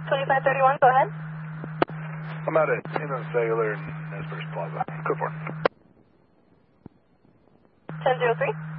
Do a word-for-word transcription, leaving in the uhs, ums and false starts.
twenty-five thirty-one, go ahead. I'm out at Inland Cellular in Nez Perce Plaza. Code four. ten zero three.